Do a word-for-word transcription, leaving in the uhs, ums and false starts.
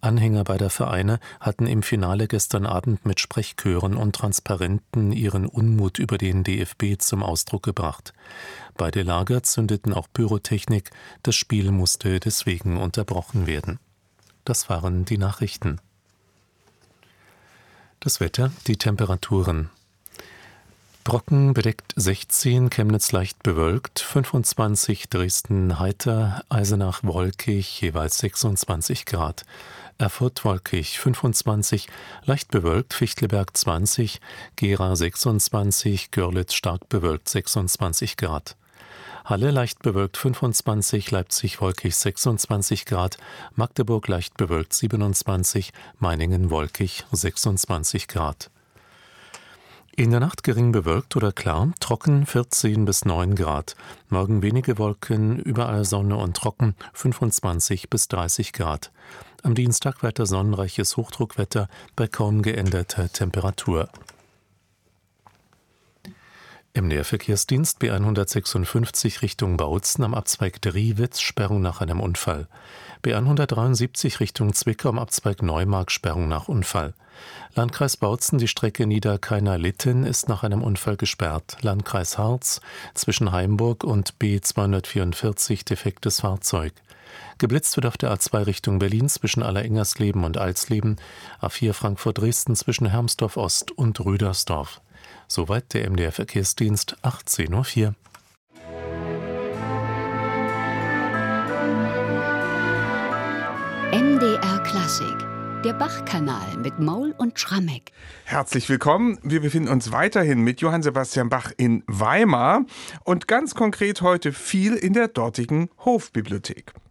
Anhänger beider Vereine hatten im Finale gestern Abend mit Sprechchören und Transparenten ihren Unmut über den D F B zum Ausdruck gebracht. Beide Lager zündeten auch Pyrotechnik, das Spiel musste deswegen unterbrochen werden. Das waren die Nachrichten. Das Wetter, die Temperaturen. Brocken bedeckt sechzehn, Chemnitz leicht bewölkt, fünfundzwanzig, Dresden heiter, Eisenach wolkig, jeweils sechsundzwanzig Grad. Erfurt wolkig, fünfundzwanzig, leicht bewölkt, Fichtelberg zwanzig, Gera sechsundzwanzig, Görlitz stark bewölkt, sechsundzwanzig Grad. Halle leicht bewölkt, fünfundzwanzig, Leipzig wolkig, sechsundzwanzig Grad, Magdeburg leicht bewölkt, siebenundzwanzig, Meiningen wolkig, sechsundzwanzig Grad. In der Nacht gering bewölkt oder klar, trocken vierzehn bis neun Grad. Morgen wenige Wolken, überall Sonne und trocken, fünfundzwanzig bis dreißig Grad. Am Dienstag weiter sonnenreiches Hochdruckwetter bei kaum geänderter Temperatur. Im Nährverkehrsdienst B hundertsechsundfünfzig Richtung Bautzen am Abzweig Driewitz Sperrung nach einem Unfall. B hundertdreiundsiebzig Richtung Zwickau am Abzweig Neumark Sperrung nach Unfall. Landkreis Bautzen, die Strecke Niederkainer-Litten ist nach einem Unfall gesperrt. Landkreis Harz zwischen Heimburg und B zweihundertvierundvierzig defektes Fahrzeug. Geblitzt wird auf der A zwei Richtung Berlin zwischen Allerengersleben und Alsleben, A vier Frankfurt-Dresden zwischen Hermsdorf Ost und Rüdersdorf. Soweit der M D R-Verkehrsdienst, achtzehn Uhr vier. M D R Klassik, der Bach-Kanal mit Maul und Schrammeck. Herzlich willkommen. Wir befinden uns weiterhin mit Johann Sebastian Bach in Weimar und ganz konkret heute viel in der dortigen Hofbibliothek.